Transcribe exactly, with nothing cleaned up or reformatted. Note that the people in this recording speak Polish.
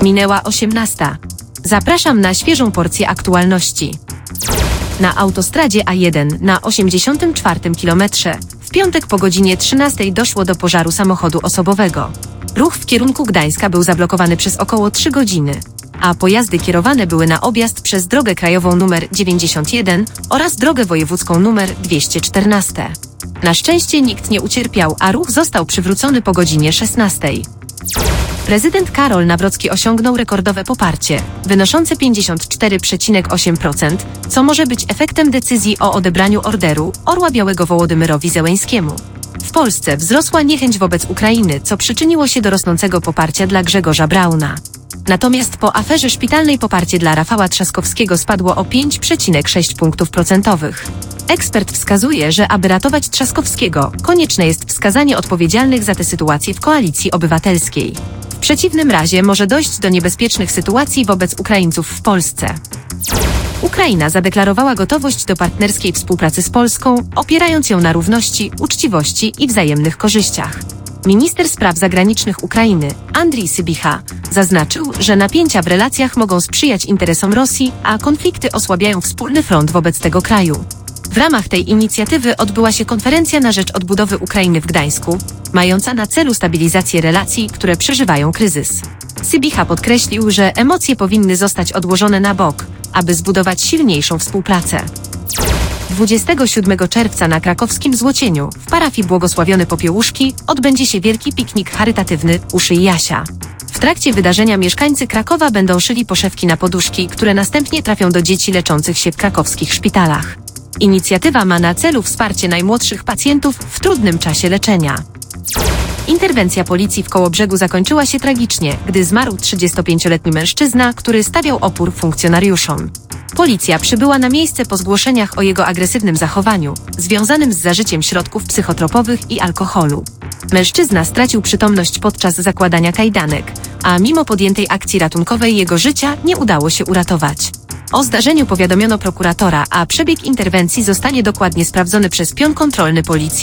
Minęła osiemnasta. Zapraszam na świeżą porcję aktualności. Na autostradzie A jeden na osiemdziesiątym czwartym kilometrze w piątek po godzinie trzynastej doszło do pożaru samochodu osobowego. Ruch w kierunku Gdańska był zablokowany przez około trzy godziny, a pojazdy kierowane były na objazd przez drogę krajową nr dziewięćdziesiąt jeden oraz drogę wojewódzką nr dwieście czternaście. Na szczęście nikt nie ucierpiał, a ruch został przywrócony po godzinie szesnastej. Prezydent Karol Nawrocki osiągnął rekordowe poparcie, wynoszące pięćdziesiąt cztery przecinek osiem procent, co może być efektem decyzji o odebraniu orderu Orła Białego Wołodymyrowi Zełenskiemu. W Polsce wzrosła niechęć wobec Ukrainy, co przyczyniło się do rosnącego poparcia dla Grzegorza Brauna. Natomiast po aferze szpitalnej poparcie dla Rafała Trzaskowskiego spadło o pięć przecinek sześć punktów procentowych. Ekspert wskazuje, że aby ratować Trzaskowskiego, konieczne jest wskazanie odpowiedzialnych za tę sytuację w Koalicji Obywatelskiej. W przeciwnym razie może dojść do niebezpiecznych sytuacji wobec Ukraińców w Polsce. Ukraina zadeklarowała gotowość do partnerskiej współpracy z Polską, opierając ją na równości, uczciwości i wzajemnych korzyściach. Minister spraw zagranicznych Ukrainy, Andrii Sybiha, zaznaczył, że napięcia w relacjach mogą sprzyjać interesom Rosji, a konflikty osłabiają wspólny front wobec tego kraju. W ramach tej inicjatywy odbyła się konferencja na rzecz odbudowy Ukrainy w Gdańsku, mająca na celu stabilizację relacji, które przeżywają kryzys. Sybiha podkreślił, że emocje powinny zostać odłożone na bok, aby zbudować silniejszą współpracę. dwudziestego siódmego czerwca na krakowskim Złocieniu w parafii Błogosławiony Popiełuszki odbędzie się wielki piknik charytatywny Uszyj Jasia. W trakcie wydarzenia mieszkańcy Krakowa będą szyli poszewki na poduszki, które następnie trafią do dzieci leczących się w krakowskich szpitalach. Inicjatywa ma na celu wsparcie najmłodszych pacjentów w trudnym czasie leczenia. Interwencja policji w Kołobrzegu zakończyła się tragicznie, gdy zmarł trzydziestopięcioletni mężczyzna, który stawiał opór funkcjonariuszom. Policja przybyła na miejsce po zgłoszeniach o jego agresywnym zachowaniu, związanym z zażyciem środków psychotropowych i alkoholu. Mężczyzna stracił przytomność podczas zakładania kajdanek, a mimo podjętej akcji ratunkowej jego życia nie udało się uratować. O zdarzeniu powiadomiono prokuratora, a przebieg interwencji zostanie dokładnie sprawdzony przez pion kontrolny policji